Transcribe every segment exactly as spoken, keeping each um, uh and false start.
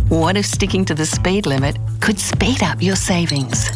What if sticking to the speed limit could speed up your savings?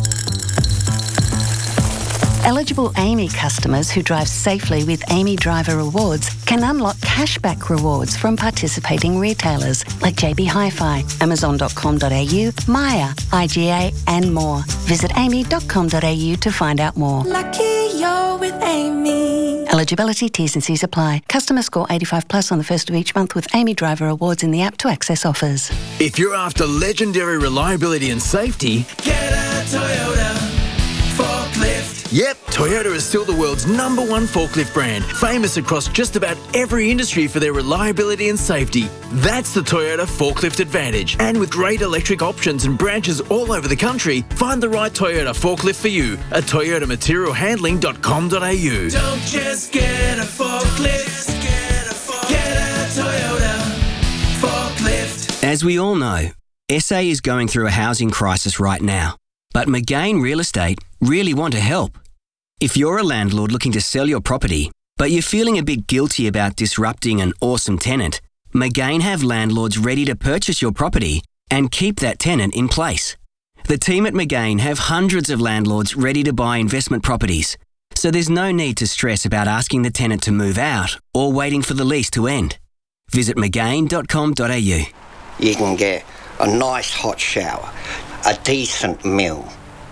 Eligible Amy customers who drive safely with Amy Driver Rewards can unlock cashback rewards from participating retailers like J B Hi-Fi, Amazon dot com dot a u, Maya, I G A and more. Visit amy dot com dot a u to find out more. Lucky you're with Amy. Eligibility, T's and C's apply. Customer score eighty-five plus on the first of each month with Amy Driver Rewards in the app to access offers. If you're after legendary reliability and safety, get a Toyota forklift. Yep, Toyota is still the world's number one forklift brand, famous across just about every industry for their reliability and safety. That's the Toyota Forklift Advantage. And with great electric options and branches all over the country, find the right Toyota forklift for you at toyota material handling dot com dot a u. Don't just get a forklift, get a, forklift. Get a Toyota forklift. As we all know, S A is going through a housing crisis right now. But McGain Real Estate really want to help. If you're a landlord looking to sell your property, but you're feeling a bit guilty about disrupting an awesome tenant, McGain have landlords ready to purchase your property and keep that tenant in place. The team at McGain have hundreds of landlords ready to buy investment properties, so there's no need to stress about asking the tenant to move out or waiting for the lease to end. Visit mcgain dot com dot a u. You can get a nice hot shower, a decent meal,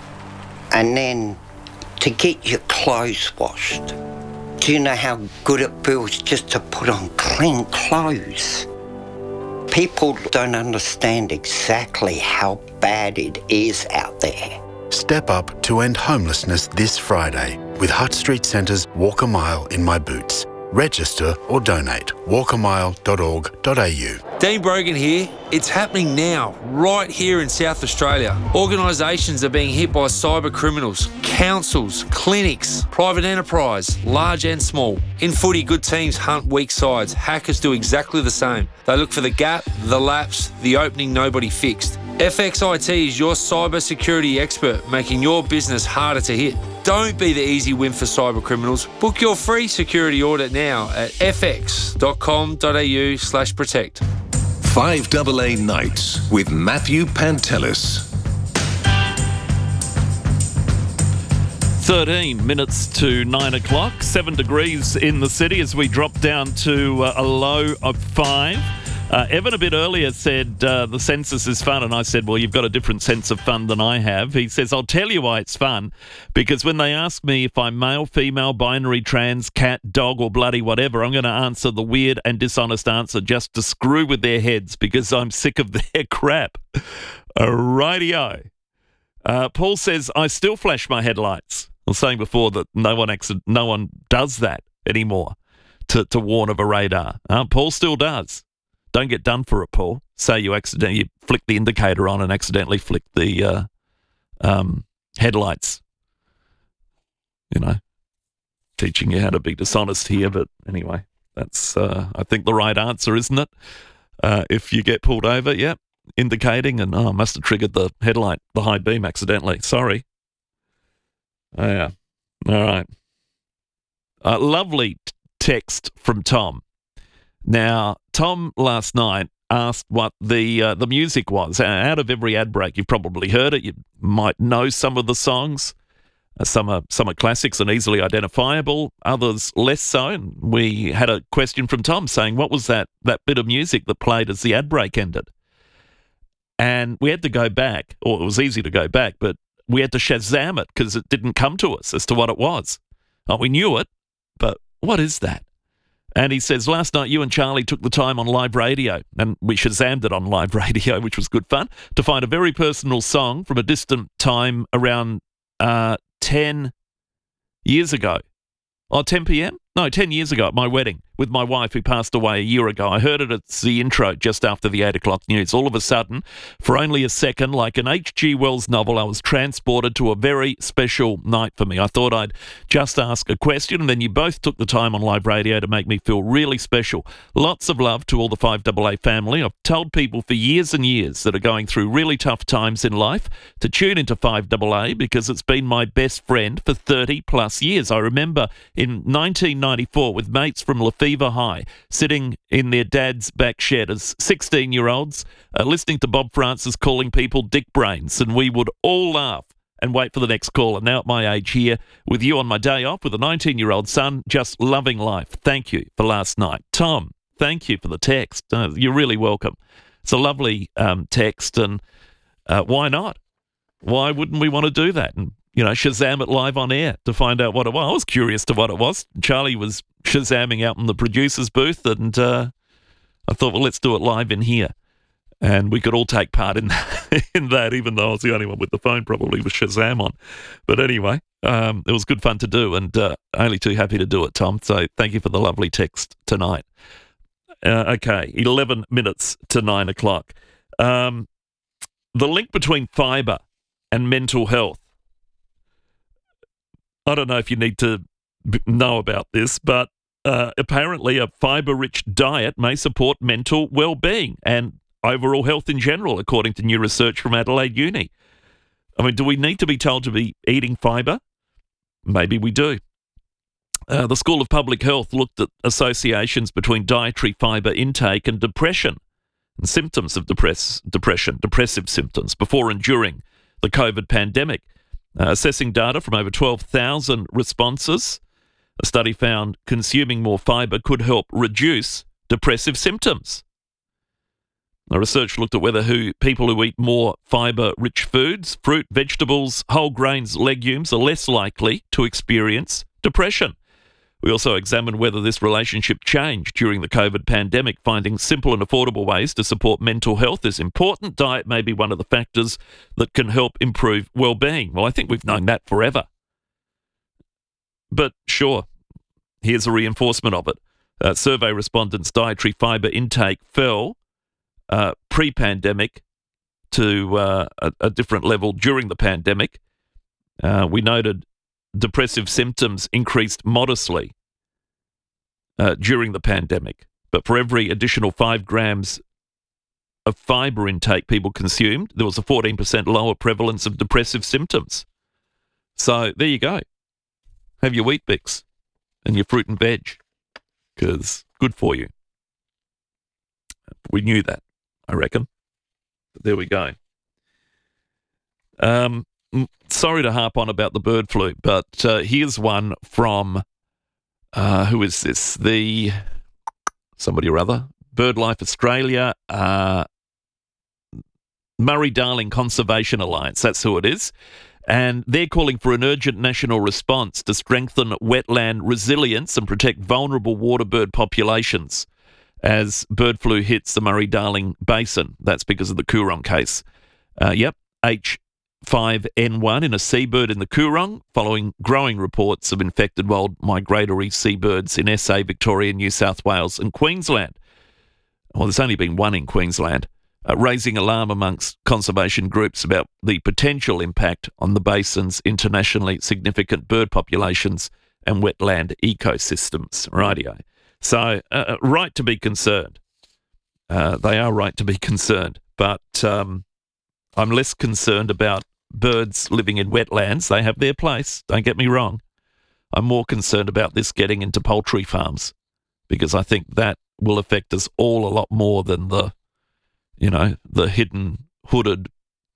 and then to get your clothes washed. Do you know how good it feels just to put on clean clothes? People don't understand exactly how bad it is out there. Step up to end homelessness this Friday with Hutt Street Centre's Walk a Mile in My Boots. Register or donate. walk a mile dot org dot a u. Dean Brogan here. It's happening now, right here in South Australia. Organisations are being hit by cyber criminals, councils, clinics, private enterprise, large and small. In footy, good teams hunt weak sides. Hackers do exactly the same. They look for the gap, the lapse, the opening nobody fixed. F X I T is your cyber security expert, making your business harder to hit. Don't be the easy win for cyber criminals. Book your free security audit now at f x dot com dot a u slash protect. five A A Nights with Matthew Pantelis. thirteen minutes to nine o'clock, seven degrees in the city as we drop down to uh, a low of five. Uh, Evan a bit earlier said uh, the census is fun, and I said, well, you've got a different sense of fun than I have. He says, I'll tell you why it's fun, because when they ask me if I'm male, female, binary, trans, cat, dog, or bloody whatever, I'm going to answer the weird and dishonest answer just to screw with their heads because I'm sick of their crap. Rightio. Uh, Paul says, I still flash my headlights. I was saying before that no one accident, no one does that anymore to, to warn of a radar. Uh, Paul still does. Don't get done for it, Paul. Say you accidentally you flick the indicator on and accidentally flick the uh, um, headlights. You know, teaching you how to be dishonest here. But anyway, that's, uh, I think, the right answer, isn't it? Uh, if you get pulled over, yeah, indicating and, oh, I must have triggered the headlight, the high beam accidentally. Sorry. Oh, yeah. All right. Uh, lovely t- text from Tom. Now, Tom last night asked what the uh, the music was. Out of every ad break, you've probably heard it. You might know some of the songs. Uh, some are some are classics and easily identifiable. Others less so. And we had a question from Tom saying, what was that, that bit of music that played as the ad break ended? And we had to go back, or it was easy to go back, but we had to Shazam it because it didn't come to us as to what it was. Oh, we knew it, but what is that? And he says, last night you and Charlie took the time on live radio, and we Shazammed it on live radio, which was good fun, to find a very personal song from a distant time around uh, ten years ago. Oh, ten p.m.? No, ten years ago at my wedding with my wife who passed away a year ago. I heard it at the intro just after the eight o'clock news. All of a sudden, for only a second, like an H G Wells novel, I was transported to a very special night for me. I thought I'd just ask a question, and then you both took the time on live radio to make me feel really special. Lots of love to all the five A A family. I've told people for years and years that are going through really tough times in life to tune into five A A because it's been my best friend for thirty plus years. I remember in nineteen ninety-four with mates from Lafitte fever high, sitting in their dad's back shed as sixteen-year-olds, uh, listening to Bob Francis calling people dick brains, and we would all laugh and wait for the next call. And now at my age here, with you on my day off, with a nineteen-year-old son, just loving life. Thank you for last night. Tom, thank you for the text. Uh, you're really welcome. It's a lovely um, text, and uh, why not? Why wouldn't we want to do that? And, you know, Shazam it live on air to find out what it was. I was curious to what it was. Charlie was Shazamming out in the producer's booth, and uh, I thought, well, let's do it live in here. And we could all take part in that, in that, even though I was the only one with the phone probably with Shazam on. But anyway, um, it was good fun to do, and uh, only too happy to do it, Tom. So thank you for the lovely text tonight. Uh, okay, eleven minutes to nine o'clock. Um, the link between fibre and mental health. I don't know if you need to b- know about this, but uh, apparently a fibre-rich diet may support mental well-being and overall health in general, according to new research from Adelaide Uni. I mean, do we need to be told to be eating fibre? Maybe we do. Uh, the School of Public Health looked at associations between dietary fibre intake and depression and symptoms of depress- depression, depressive symptoms, before and during the COVID pandemic. Uh, assessing data from over twelve thousand responses, a study found consuming more fibre could help reduce depressive symptoms. The research looked at whether who people who eat more fibre-rich foods, fruit, vegetables, whole grains, legumes, are less likely to experience depression. We also examined whether this relationship changed during the COVID pandemic, finding simple and affordable ways to support mental health is important. Diet may be one of the factors that can help improve well-being. Well, I think we've known that forever. But sure, here's a reinforcement of it. Uh, survey respondents' dietary fibre intake fell uh, pre-pandemic to uh, a, a different level during the pandemic. Uh, we noted depressive symptoms increased modestly uh, during the pandemic, but for every additional five grams of fibre intake people consumed, there was a fourteen percent lower prevalence of depressive symptoms. So there you go. Have your Wheat Bix and your fruit and veg, because good for you. We knew that, I reckon. But there we go. Um. Sorry to harp on about the bird flu, but uh, here's one from, uh, who is this? The, somebody or other, BirdLife Australia, uh, Murray-Darling Conservation Alliance, that's who it is. And they're calling for an urgent national response to strengthen wetland resilience and protect vulnerable water bird populations as bird flu hits the Murray-Darling Basin. That's because of the Coorong case. Uh, yep, H five N one in a seabird in the Coorong, following growing reports of infected wild migratory seabirds in S A, Victoria, New South Wales and Queensland. Well, there's only been one in Queensland, uh, raising alarm amongst conservation groups about the potential impact on the basin's internationally significant bird populations and wetland ecosystems. Rightio. So, uh, right to be concerned. Uh, they are right to be concerned, but um, I'm less concerned about birds living in wetlands. They have their place, don't get me wrong. I'm more concerned about this getting into poultry farms, because I think that will affect us all a lot more than the, you know, the hidden, hooded,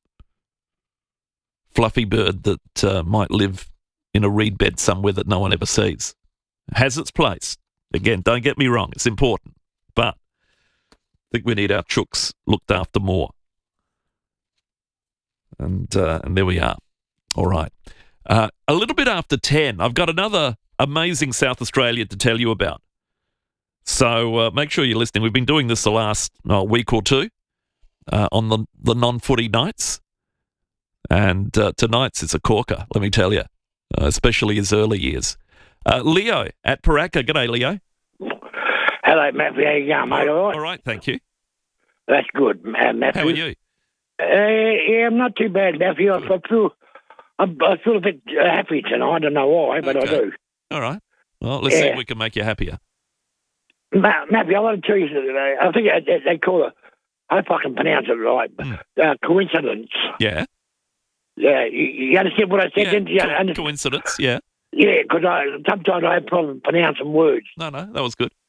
fluffy bird that uh, might live in a reed bed somewhere that no one ever sees. It has its place. Again, don't get me wrong, it's important, but I think we need our chooks looked after more. And uh, and there we are. All right. Uh, a little bit after ten, I've got another amazing South Australia to tell you about. So uh, make sure you're listening. We've been doing this the last uh, week or two uh, on the, the non-footy nights. And uh, tonight's is a corker, let me tell you, uh, especially his early years. Uh, Leo at Paraka. G'day, Leo. Hello, Matthew. How you going, mate? All right? All right, thank you. That's good, uh, Matthew. How are you? Uh, yeah, I'm not too bad, Matthew. I feel, I feel a bit happy tonight. I don't know why, but okay. I do. All right. Well, let's yeah. see if we can make you happier. Ma- Matthew, I want to tell you something. I think they, they call it, I hope I can pronounce it right, mm. uh, coincidence. Yeah. Yeah, you, you understand what I said? Yeah, Didn't you? Co- coincidence, yeah. Yeah, because I sometimes I have problems pronouncing words. No, no, that was good.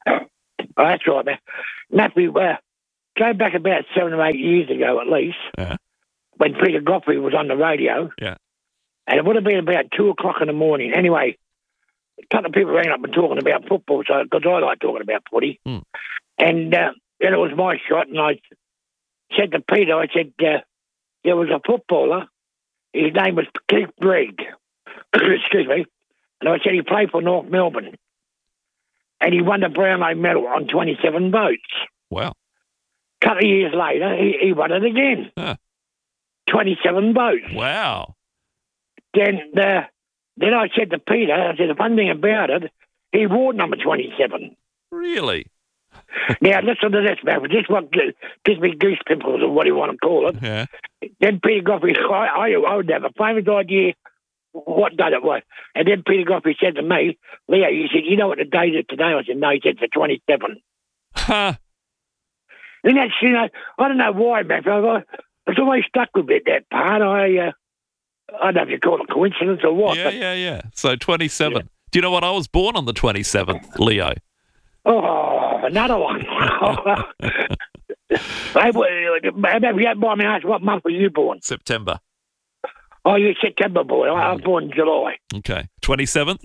Oh, that's right, man. Matthew, uh, go back about seven or eight years ago at least, Yeah. when Peter Godfrey was on the radio. Yeah. And it would have been about two o'clock in the morning. Anyway, a couple of people rang up and talking about football, so because I like talking about footy. Hmm. And uh, then it was my shot, and I said to Peter, I said, uh, there was a footballer. His name was Keith Gregg. Excuse me. And I said he played for North Melbourne. And he won the Brownlow medal on twenty-seven votes. Wow. A couple of years later, he, he won it again. Huh. twenty-seven votes. Wow. Then uh, then I said to Peter, I said, the fun thing about it, he wore number twenty-seven. Really? Now, listen to this, man. This one gives me goose pimples, or what do you want to call it. Yeah. Then Peter Godfrey, I, I, I would have a famous idea what day it was. And then Peter Godfrey said to me, Leo, he said, you know what the date is today? I said, no, he said, it's the twenty-seventh. Huh. And that's, you know, I don't know why, man. I, it's always stuck with me, that part. I, uh, I don't know if you call it coincidence or what. Yeah, but, yeah, yeah. So twenty-seven. Yeah. Do you know what? I was born on the twenty-seventh, Leo. Oh, another one. Hey, well, if you don't mind me asking, what month were you born? September. Oh, you're September boy. I, I was born in July. Okay. twenty-seventh?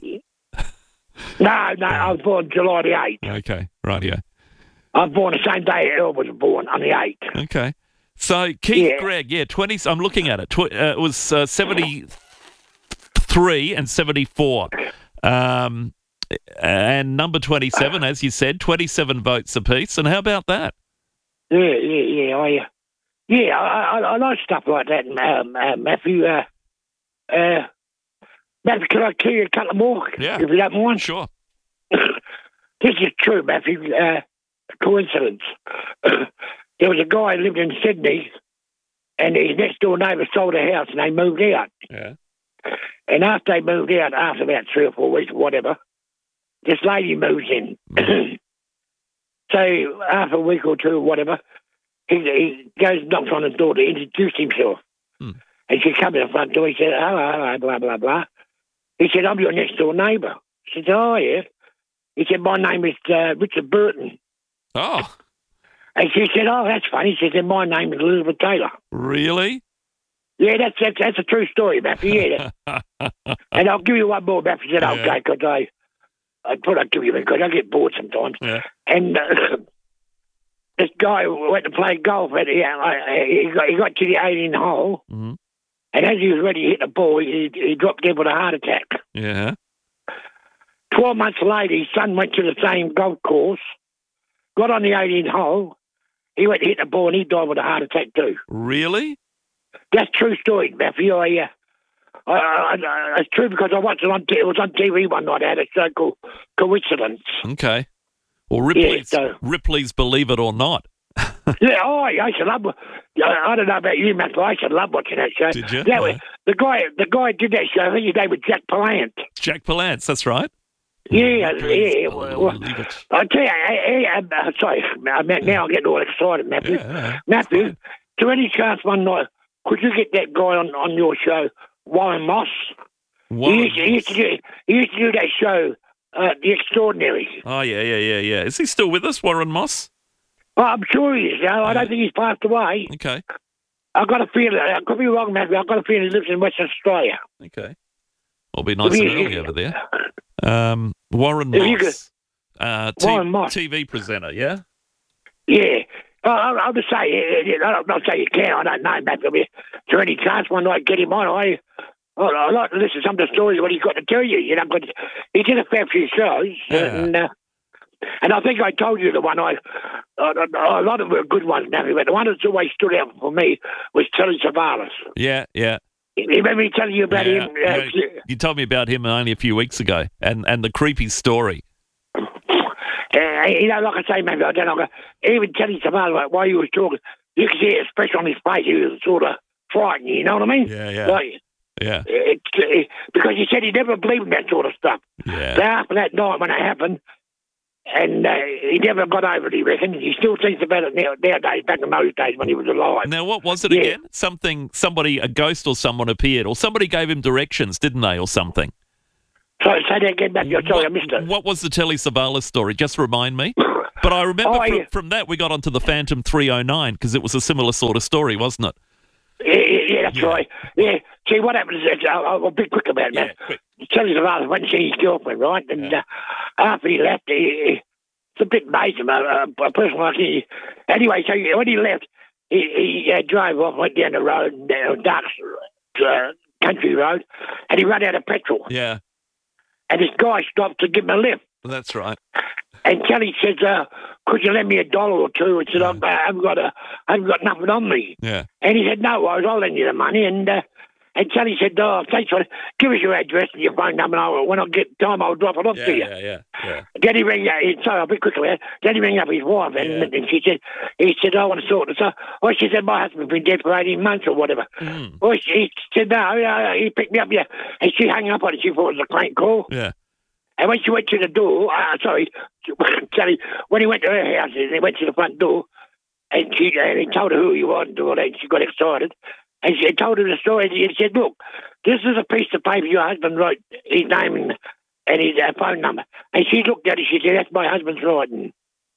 No, no, I was born July the eighth. Okay. Right here. I was born the same day Earl was born, on the eighth. Okay. So Keith Yeah. Gregg, yeah, twenty. I'm looking at it. Tw- uh, it was uh, seventy-three and seventy-four, um, and number twenty-seven, as you said, twenty-seven votes apiece. And how about that? Yeah, yeah, yeah. I, uh, yeah, I, I, I like stuff like that, um, uh, Matthew. Uh, uh, Matthew, can I tell you a couple more? Yeah. If you don't mind. Sure. This is true, Matthew. Uh, coincidence. There was a guy who lived in Sydney, and his next door neighbour sold a house, and they moved out. Yeah. And after they moved out, after about three or four weeks, or whatever, this lady moves in. So after a week or two or whatever, he, he goes and knocks on the door to introduce himself. Hmm. And she comes to the front door. He said, hello, hello, blah, blah, blah. He said, I'm your next door neighbour. She said, oh, yeah. He said, my name is uh, Richard Burton. Oh. And she said, oh, that's funny. She said, my name is Elizabeth Taylor. Really? Yeah, that's that's, that's a true story, Matthew. Yeah. And I'll give you one more, Matthew. Said, Yeah. okay, because I, I thought I'd give you one because I get bored sometimes. Yeah. And uh, this guy went to play golf. And he, uh, he, got, he got to the eighteen hole. Mm-hmm. And as he was ready to hit the ball, he, he dropped dead with a heart attack. Yeah. Twelve months later, his son went to the same golf course, got on the eighteenth hole. He went to hit the ball and he died with a heart attack too. Really? That's true story, Matthew. I, uh, I, I, I, it's true because I watched it on. T- it was on T V one night. I had a show called Coincidence. Okay. Well, Ripley's, Yeah, so- Ripley's Believe It or Not. Yeah, oh, I used to love. I, I don't know about you, Matthew. I used to love watching that show. Did you? That was, Yeah. the guy, the guy who did that show. I think his name was Jack Palance. Jack Palance, that's right. Yeah, Please yeah. Well, well, believe it. I tell you, I, I, I, sorry, I mean, now I'm getting all excited, Matthew. Yeah, yeah. Matthew, to any chance one night, could you get that guy on, on your show, Warren Moss? Warren he, used, he, used to do, he used to do that show, uh, The Extraordinary. Oh, yeah, yeah, yeah, yeah. Is he still with us, Warren Moss? Oh, I'm sure he is. You know, I don't think he's passed away. Okay. I've got a feeling, I could be wrong, Matthew, I've got a feeling he lives in Western Australia. Okay. It'll be nice and If you- early over there. Um, Warren If you Moss. Uh, T- Warren Moss. T V presenter, yeah? Yeah. Uh, I'll, I'll just say, uh, I'll not say you can, I don't know, Matthew. Is there any chance one night get him on? I, I, I like to listen to some of the stories of what he's got to tell you, you know, 'cause he did a fair few shows. Yeah. And, uh, and I think I told you the one I, uh, a lot of them were good ones, Matthew, but the one that's always stood out for me was Telly Savalas. Yeah, yeah. You remember me telling you about yeah, him? Uh, yeah. You told me about him only a few weeks ago, and, and the creepy story. Uh, you know, like I say, maybe I don't know. Even Telly Savalas, like, while you was talking, you could see an expression on his face. He was sort of frightened. You know what I mean? Yeah, yeah, Like, yeah, it, it, because he said he never believed in that sort of stuff. yeah. But after that night when it happened, and uh, he never got over it, he reckon. He still thinks about it now, nowadays, back in those days when he was alive. Now, what was it Yeah. again? Something, somebody, a ghost or someone appeared, or somebody gave him directions, didn't they, or something? So, say that again, Matthew. Sorry, what, I missed it. What was the Telly Savalas story? Just remind me. But I remember oh, from, yeah. from that we got onto the Phantom three oh nine because it was a similar sort of story, wasn't it? Yeah, yeah, yeah that's yeah. right. Yeah. See, what happened is, I'll, I'll be quick about yeah, that. Quick. Telly Savalas went to see his girlfriend, right? And yeah. uh, after he left, he, he, it's a bit amazing, a, a person like he. Anyway, so when he left, he, he uh, drove off, went down the road, down a dark uh, country road, and he ran out of petrol. Yeah. And this guy stopped to give him a lift. That's right. And Kelly says, uh, "Could you lend me a dollar or two?" And said, yeah. "I haven't got a, I haven't got nothing on me." Yeah. And he said, "No worries, I'll lend you the money." And uh, and Kelly said, "Oh, thanks for it. Give us your address and your phone number. And I'll, when I get time, I'll drop it off yeah, to you." Yeah, yeah, yeah. Then he rang up. Sorry, I'll be quick about it. Then he rang up his wife, and, yeah. and she said, "He said I want to sort this out." Well, she said, "My husband's been dead for eighteen months or whatever." Mm. Well, she, he said, "No, uh, he picked me up, yeah." And she hung up on it. She thought it was a crank call. Yeah. And when she went to the door, uh, sorry, Sally, when he went to her house, he went to the front door, and she and he told her who he was and all that, and she got excited. And she told her the story, and he said, "Look, this is a piece of paper your husband wrote his name and, and his uh, phone number." And she looked at it, she said, "That's my husband's writing."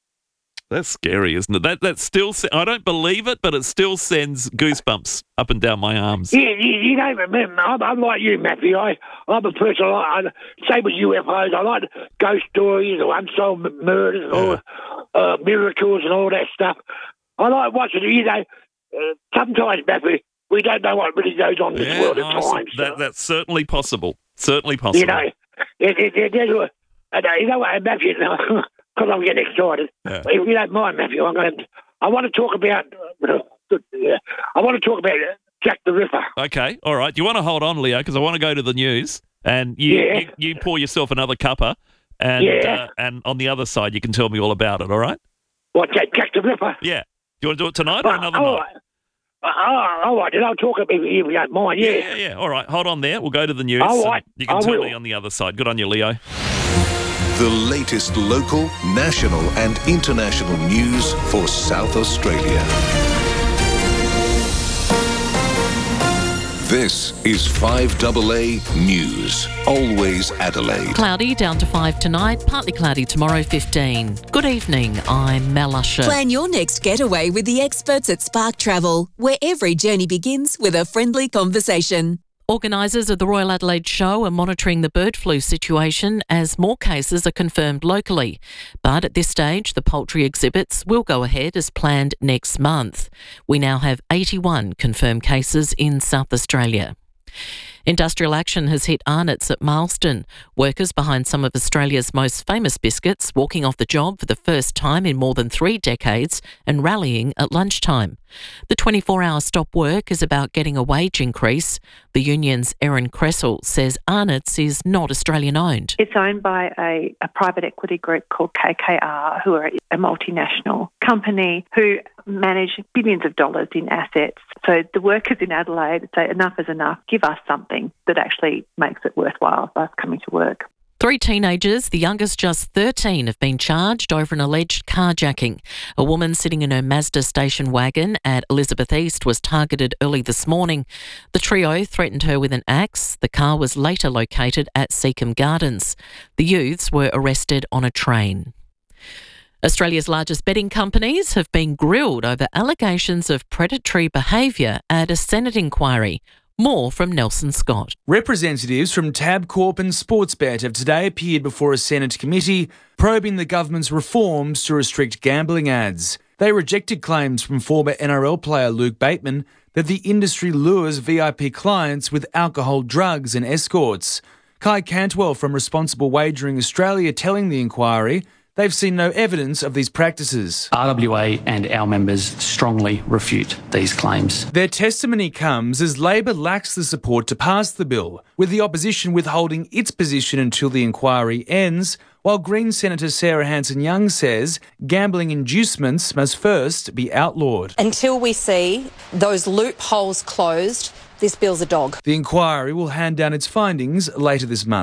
That's scary, isn't it? That that still, I don't believe it, but it still sends goosebumps up and down my arms. Yeah, you, you know, remember, I'm, I'm like you, Matthew. I, I'm a person, I, I, same with U F Os, I like ghost stories or unsolved murders Yeah. or uh, miracles and all that stuff. I like watching it, you know. Uh, sometimes, Matthew, we don't know what really goes on in Yeah, this world at no, times. that, that's certainly possible. Certainly possible. You know, it, it, it, it, and, uh, you know what, Matthew, because I'm getting excited. Yeah. If you don't mind, Matthew, I'm going to. I want to talk about. Uh, I want to talk about Jack the Ripper. Okay, all right. Do you want to hold on, Leo? Because I want to go to the news, and you Yeah. you, you pour yourself another cuppa, and Yeah. uh, and on the other side, you can tell me all about it. All right? What, Jack, Jack the Ripper? Yeah. Do you want to do it tonight or Uh, another all night? right. Uh, all right, then I'll talk about it if you don't mind. Yeah. yeah, yeah. All right, hold on there. We'll go to the news. All and right, You can I tell will. me on the other side. Good on you, Leo. The latest local, national, and international news for South Australia. This is five A A News. Always Adelaide. Cloudy down to five tonight, partly cloudy tomorrow fifteen. Good evening, I'm Mel Usher. Plan your next getaway with the experts at Spark Travel, where every journey begins with a friendly conversation. Organisers of the Royal Adelaide Show are monitoring the bird flu situation as more cases are confirmed locally. But at this stage, the poultry exhibits will go ahead as planned next month. We now have eighty-one confirmed cases in South Australia. Industrial action has hit Arnott's at Marsden. Workers behind some of Australia's most famous biscuits walking off the job for the first time in more than three decades and rallying at lunchtime. The twenty-four hour stop work is about getting a wage increase. The union's Erin Cressel says Arnott's is not Australian owned. It's owned by a, a private equity group called K K R, who are a multinational company who manage billions of dollars in assets. So the workers in Adelaide say enough is enough. Give us something that actually makes it worthwhile for us coming to work. Three teenagers, the youngest just thirteen, have been charged over an alleged carjacking. A woman sitting in her Mazda station wagon at Elizabeth East was targeted early this morning. The trio threatened her with an axe. The car was later located at Seacombe Gardens. The youths were arrested on a train. Australia's largest betting companies have been grilled over allegations of predatory behaviour at a Senate inquiry. More from Nelson Scott. Representatives from Tabcorp and Sportsbet have today appeared before a Senate committee probing the government's reforms to restrict gambling ads. They rejected claims from former N R L player Luke Bateman that the industry lures V I P clients with alcohol, drugs and escorts. Kai Cantwell from Responsible Wagering Australia telling the inquiry they've seen no evidence of these practices. R W A and our members strongly refute these claims. Their testimony comes as Labor lacks the support to pass the bill, with the opposition withholding its position until the inquiry ends, while Green Senator Sarah Hanson-Young says gambling inducements must first be outlawed. Until we see those loopholes closed, this bill's a dog. The inquiry will hand down its findings later this month.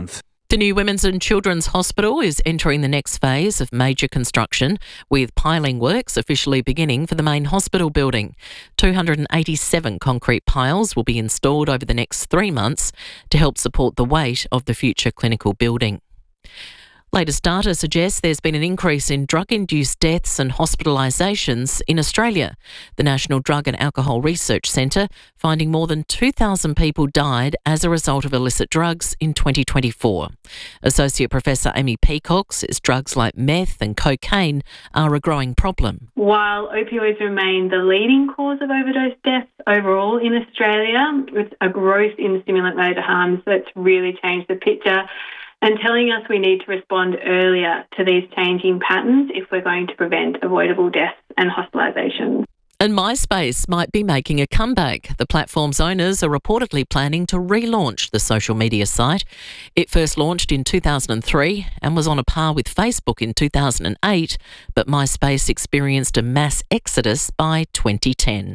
The new Women's and Children's Hospital is entering the next phase of major construction, with piling works officially beginning for the main hospital building. two hundred eighty-seven concrete piles will be installed over the next three months to help support the weight of the future clinical building. Latest data suggests there's been an increase in drug-induced deaths and hospitalisations in Australia. The National Drug and Alcohol Research Centre finding more than two thousand people died as a result of illicit drugs in twenty twenty-four. Associate Professor Amy Peacock says drugs like meth and cocaine are a growing problem. While opioids remain the leading cause of overdose deaths overall in Australia, it's a growth in stimulant-related harms that's really changed the picture, and telling us we need to respond earlier to these changing patterns if we're going to prevent avoidable deaths and hospitalisations. And MySpace might be making a comeback. The platform's owners are reportedly planning to relaunch the social media site. It first launched in two thousand three and was on a par with Facebook in two thousand eight, but MySpace experienced a mass exodus by twenty ten.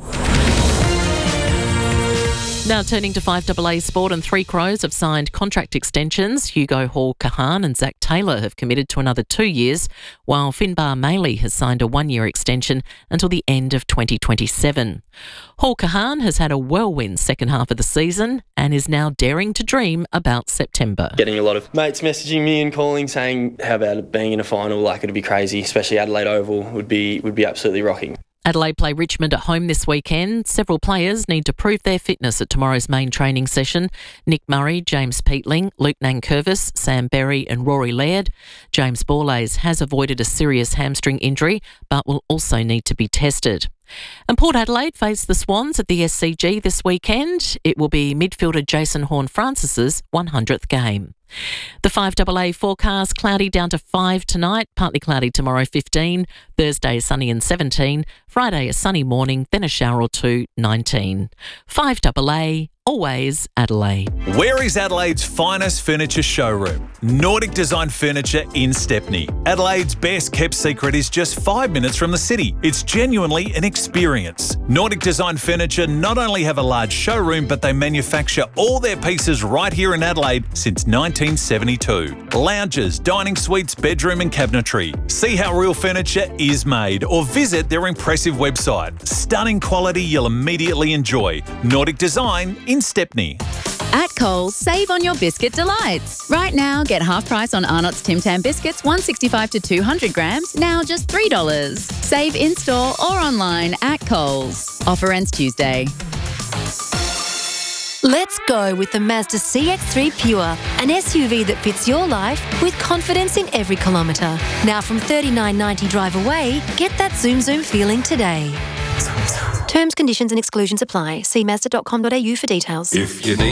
Now turning to five A A Sport, and Three Crows have signed contract extensions. Hugo Hall-Kahan and Zach Taylor have committed to another two years, while Finbar Maley has signed a one-year extension until the end of twenty twenty-seven. Hall-Kahan has had a whirlwind second half of the season and is now daring to dream about September. Getting a lot of mates messaging me and calling saying, how about it being in a final? Like, it'd be crazy, especially Adelaide Oval would be would be absolutely rocking. Adelaide play Richmond at home this weekend. Several players need to prove their fitness at tomorrow's main training session. Nick Murray, James Peatling, Luke Nankervis, Sam Berry and Rory Laird. James Borlase has avoided a serious hamstring injury but will also need to be tested. And Port Adelaide face the Swans at the S C G this weekend. It will be midfielder Jason Horne-Francis's one hundredth game. The five A A forecast: cloudy down to five tonight, partly cloudy tomorrow fifteen, Thursday sunny and seventeen, Friday a sunny morning, then a shower or two, nineteen. five A A, always Adelaide. Where is Adelaide's finest furniture showroom? Nordic Design Furniture in Stepney. Adelaide's best kept secret is just five minutes from the city. It's genuinely an experience. Nordic Design Furniture not only have a large showroom, but they manufacture all their pieces right here in Adelaide since nineteen seventy-two. Lounges, dining suites, bedroom and cabinetry. See how real furniture is made or visit their impressive website. Stunning quality you'll immediately enjoy. Nordic Design in Stepney. At Coles, save on your biscuit delights. Right now, get half price on Arnott's Tim Tam biscuits, one sixty-five to two hundred grams, now just three dollars. Save in-store or online at Coles. Offer ends Tuesday. Let's go with the Mazda C X three Pure, an S U V that fits your life with confidence in every kilometre. Now from thirty-nine ninety drive away, get that zoom zoom feeling today. Terms, conditions and exclusions apply. See mazda dot com dot a u for details. If you need